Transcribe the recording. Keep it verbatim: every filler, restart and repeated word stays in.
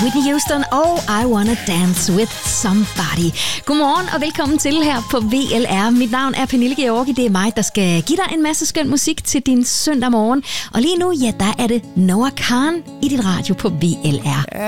Whitney Houston og I Wanna Dance With Somebody. Godmorgen og velkommen til her på V L R. Mit navn er Pernille Georgi. Det er mig, der skal give dig en masse skøn musik til din søndag morgen. Og lige nu, ja, der er det Noah Kahan i dit radio på V L R.